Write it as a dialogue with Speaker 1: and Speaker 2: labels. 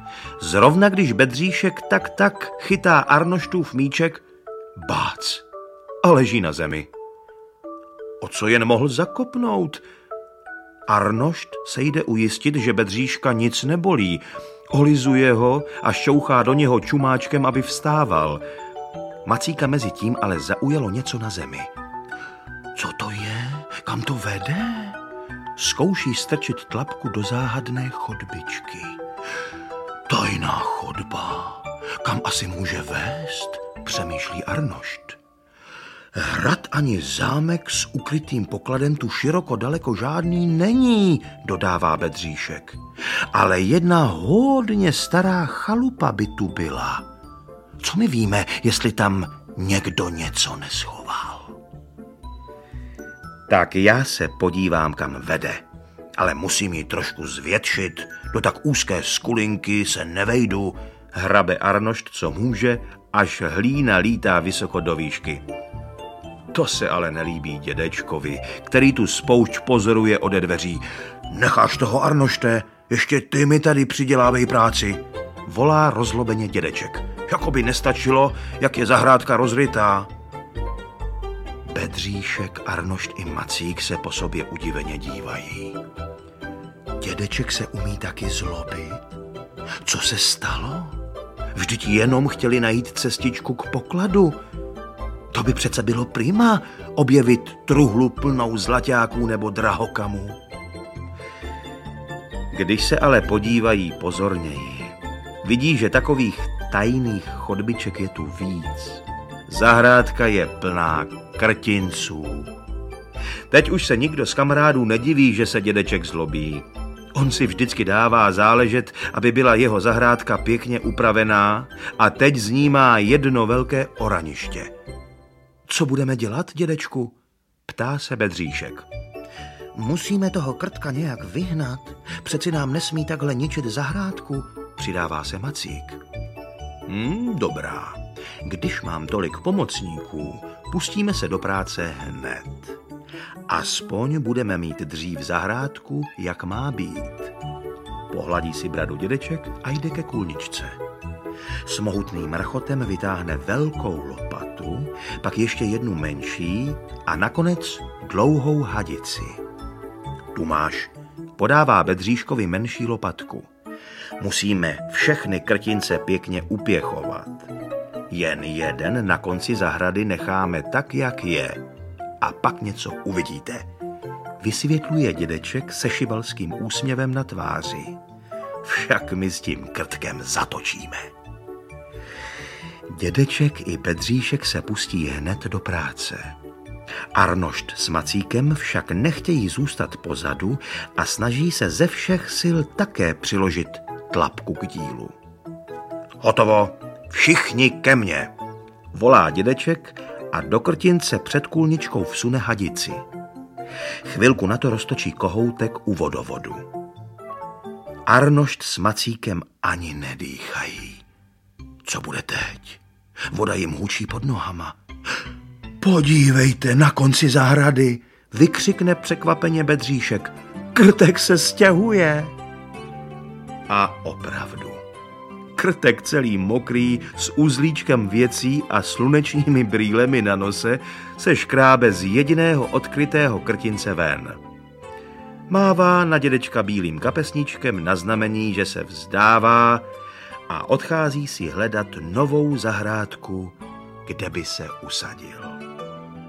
Speaker 1: Zrovna když Bedříšek tak chytá Arnoštův míček, bác, a leží na zemi. O co jen mohl zakopnout? Arnošt se jde ujistit, že Bedříška nic nebolí. Olizuje ho a šťouchá do něho čumáčkem, aby vstával. Macíka mezi tím ale zaujalo něco na zemi. Co to je? Kam to vede? Zkouší strčit tlapku do záhadné chodbičky. Tajná chodba. Kam asi může vést? Přemýšlí Arnošt. Hrad ani zámek s ukrytým pokladem tu široko daleko žádný není, dodává Bedříšek. Ale jedna hodně stará chalupa by tu byla. Co my víme, jestli tam někdo něco neschoval? Tak já se podívám, kam vede. Ale musím ji trošku zvětšit. Do tak úzké skulinky se nevejdu. Hrabe Arnošt, co může, až hlína lítá vysoko do výšky. To se ale nelíbí dědečkovi, který tu spoušť pozoruje ode dveří. Necháš toho, Arnošte, ještě ty mi tady přidělávej práci. Volá rozlobeně dědeček. Jakoby nestačilo, jak je zahrádka rozrytá. Bedříšek, Arnošt i Macík se po sobě udiveně dívají. Dědeček se umí taky zlobit. Co se stalo? Vždyť jenom chtěli najít cestičku k pokladu. To by přece bylo prima, objevit truhlu plnou zlaťáků nebo drahokamů. Když se ale podívají pozorněji, vidí, že takových tajných chodbiček je tu víc. Zahrádka je plná krtinců. Teď už se nikdo z kamarádů nediví, že se dědeček zlobí. On si vždycky dává záležet, aby byla jeho zahrádka pěkně upravená a teď z ní má jedno velké oraniště. Co budeme dělat, dědečku? Ptá se Bedříšek. Musíme toho krtka nějak vyhnat. Přeci nám nesmí takhle ničit zahrádku, přidává se Macík. Dobrá. Když mám tolik pomocníků, pustíme se do práce hned. Aspoň budeme mít dřív zahrádku, jak má být. Pohladí si bradu dědeček a jde ke kůlničce. S mohutným rchotem vytáhne velkou lopatu, pak ještě jednu menší a nakonec dlouhou hadici. Tu máš, podává Bedříškovi menší lopatku. Musíme všechny krtince pěkně upěchovat. Jen jeden na konci zahrady necháme tak, jak je. A pak něco uvidíte. Vysvětluje dědeček se šibalským úsměvem na tváři. Však my s tím krtkem zatočíme. Dědeček i Bedříšek se pustí hned do práce. Arnošt s Macíkem však nechtějí zůstat pozadu a snaží se ze všech sil také přiložit tlapku k dílu. Hotovo, všichni ke mně, volá dědeček a do krtince před kůlničkou vsune hadici. Chvilku na to roztočí kohoutek u vodovodu. Arnošt s Macíkem ani nedýchají. Co bude teď? Voda jim hučí pod nohama. Podívejte na konci zahrady, vykřikne překvapeně Bedříšek. Krtek se stěhuje. A opravdu. Krtek celý mokrý, s uzlíčkem věcí a slunečními brýlemi na nose se škrábe z jediného odkrytého krtince ven. Mává na dědečka bílým kapesníčkem na znamení, že se vzdává a odchází si hledat novou zahrádku, kde by se usadil.